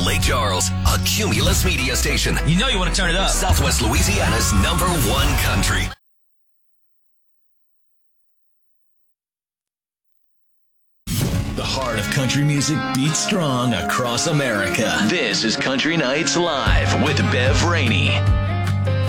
Lake Charles, a Cumulus media station. You know you want to turn it up. Southwest Louisiana's #1 country. The heart of country music beats strong across America. This is Country Nights Live with Bev Rainey.